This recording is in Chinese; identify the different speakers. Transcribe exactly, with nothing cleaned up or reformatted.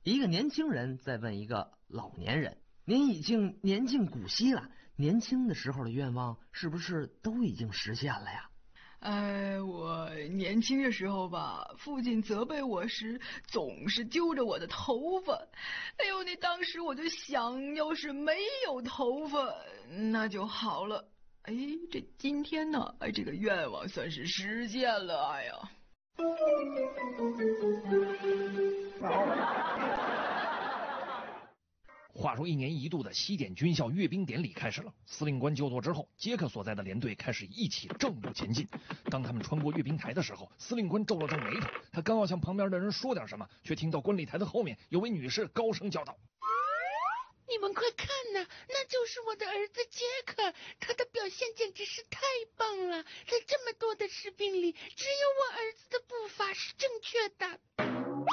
Speaker 1: 一个年轻人在问一个老年人：“您已经年近古稀了，年轻的时候的愿望是不是都已经实现了呀？”
Speaker 2: 哎，我年轻的时候吧，父亲责备我时总是揪着我的头发。哎呦，那当时我就想，要是没有头发那就好了。哎，这今天呢，哎，这个愿望算是实现了。哎呀，
Speaker 3: 话说一年一度的西点军校阅兵典礼开始了，司令官就座之后，杰克所在的连队开始一起正步前进。当他们穿过阅兵台的时候，司令官皱了皱眉头，他刚要向旁边的人说点什么，却听到观礼台的后面有位女士高声叫道：“
Speaker 4: 你们快看呐，那就是我的儿子杰克，他的表现简直是太棒了，在这么多的士兵里，只有我儿子的步伐是正确的。”